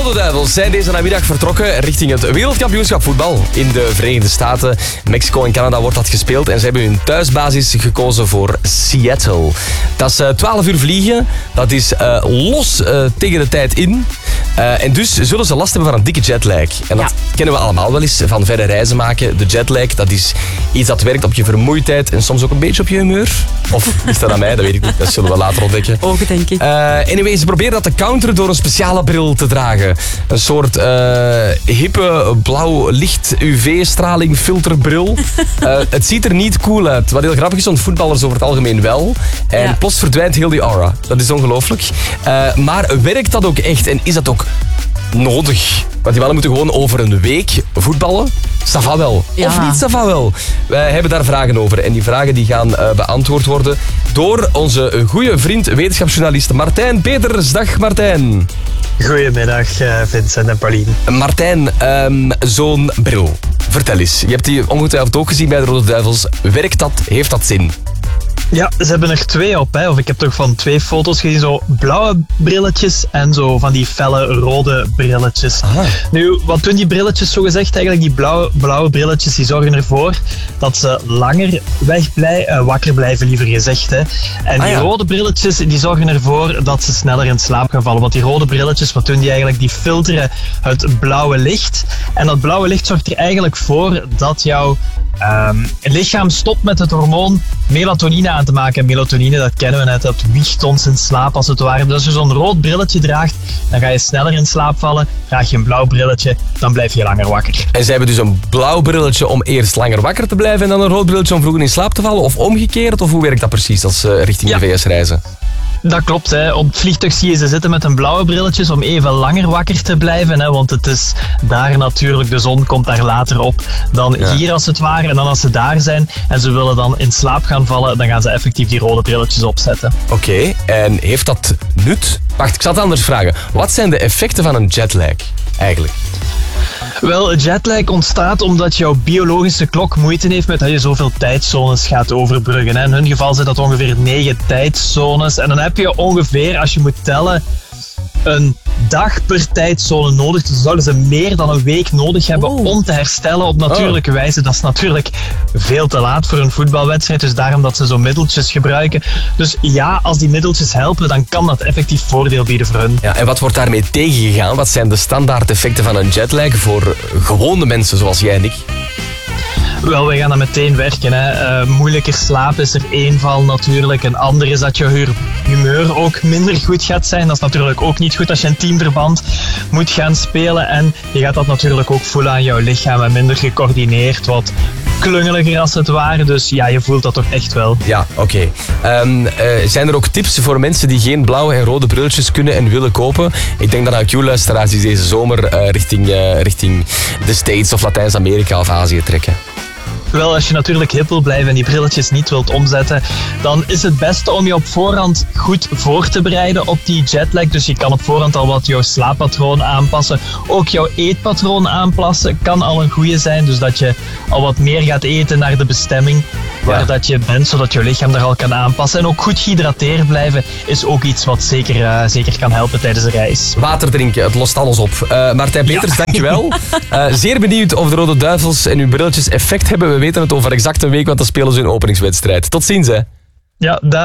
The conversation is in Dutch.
Rode Duivels zijn deze namiddag vertrokken richting het wereldkampioenschap voetbal in de Verenigde Staten. Mexico en Canada wordt dat gespeeld en ze hebben hun thuisbasis gekozen voor Seattle. Dat is 12 uur vliegen, dat is los tegen de tijd in. En dus zullen ze last hebben van een dikke jetlag. En dat kennen we allemaal wel eens van verre reizen maken. De jetlag, dat is iets dat werkt op je vermoeidheid en soms ook een beetje op je humeur. Of is dat aan mij? Dat weet ik niet. Dat zullen we later ontdekken. Ogen, denk ik. Anyway, ze proberen dat te counteren door een speciale bril te dragen. Een soort hippe blauw licht UV-straling filterbril. Het ziet er niet cool uit. Wat heel grappig is, want voetballers over het algemeen wel. En plots verdwijnt heel die aura. Dat is ongelooflijk. Maar werkt dat ook echt? En is dat ook nodig? Want die mannen moeten gewoon over een week voetballen. Ça va wel. Ja. Of niet, ça va wel. Wij hebben daar vragen over. En die vragen die gaan beantwoord worden door onze goede vriend, wetenschapsjournalist Martijn Peters. Dag Martijn. Goedemiddag Vincent en Pauline. Martijn, zo'n bril. Vertel eens. Je hebt die ongetwijfeld ook gezien bij de Rode Duivels. Werkt dat? Heeft dat zin? Ja, ze hebben er 2 op. Hè. Of ik heb toch van 2 foto's gezien. Zo blauwe brilletjes en zo van die felle rode brilletjes. Aha. Nu, wat doen die brilletjes zo gezegd? Eigenlijk die blauwe brilletjes die zorgen ervoor dat ze langer wakker blijven, liever gezegd. Hè. En die rode brilletjes die zorgen ervoor dat ze sneller in slaap gaan vallen. Want die rode brilletjes, wat doen die eigenlijk? Die filteren het blauwe licht. En dat blauwe licht zorgt er eigenlijk voor dat jouw lichaam stopt met het hormoon melatonine aan te maken. En melatonine, dat kennen we net, dat wiegt ons in slaap als het ware. Dus als je zo'n rood brilletje draagt, dan ga je sneller in slaap vallen. Draag je een blauw brilletje, dan blijf je langer wakker. En zij hebben dus een blauw brilletje om eerst langer wakker te blijven en dan een rood brilletje om vroeger in slaap te vallen? Of omgekeerd? Of hoe werkt dat precies als ze richting de VS reizen? Dat klopt. Hè. Op het vliegtuig zie je ze zitten met een blauwe brilletjes om even langer wakker te blijven. Hè, want het is daar natuurlijk, de zon komt daar later op dan hier als het ware. En dan als ze daar zijn en ze willen dan in slaap gaan vallen, dan gaan ze effectief die rode brilletjes opzetten. Oké, en heeft dat nut? Wacht, ik zal het anders vragen. Wat zijn de effecten van een jetlag eigenlijk? Wel, jetlag ontstaat omdat jouw biologische klok moeite heeft met dat je zoveel tijdzones gaat overbruggen. Hè. In hun geval zijn dat ongeveer 9 tijdzones. En dan heb je ongeveer, als je moet tellen, een dag per tijdzone nodig. Dus zouden ze meer dan een week nodig hebben om te herstellen op natuurlijke wijze. Dat is natuurlijk veel te laat voor een voetbalwedstrijd. Dus daarom dat ze zo middeltjes gebruiken. Dus ja, als die middeltjes helpen, dan kan dat effectief voordeel bieden voor hun. Ja, en wat wordt daarmee tegengegaan? Wat zijn de standaard effecten van een jetlag voor gewone mensen zoals jij en ik? Wel, wij gaan dat meteen werken. Hè. Moeilijker slapen is er één val natuurlijk. Een ander is dat je humeur ook minder goed gaat zijn. Dat is natuurlijk ook niet goed als je een teamverband moet gaan spelen. En je gaat dat natuurlijk ook voelen aan jouw lichaam. En minder gecoördineerd, wat klungeliger als het ware. Dus ja, je voelt dat toch echt wel. Ja, oké. Zijn er ook tips voor mensen die geen blauwe en rode brilletjes kunnen en willen kopen? Ik denk aan Q-luisteraars die deze zomer richting de States of Latijns-Amerika of Azië trekken. Wel, als je natuurlijk hip wil blijven en die brilletjes niet wilt omzetten, dan is het beste om je op voorhand goed voor te bereiden op die jetlag. Dus je kan op voorhand al wat jouw slaappatroon aanpassen. Ook jouw eetpatroon aanpassen kan al een goede zijn. Dus dat je al wat meer gaat eten naar de bestemming waar dat je bent, zodat je lichaam daar al kan aanpassen. En ook goed gehydrateerd blijven is ook iets wat zeker kan helpen tijdens de reis. Water drinken, het lost alles op. Martijn Peters, dankjewel. Zeer benieuwd of de Rode Duivels en uw brilletjes effect hebben. We weten het over exact een week, want dan spelen ze hun openingswedstrijd. Tot ziens, hè. Ja, daar.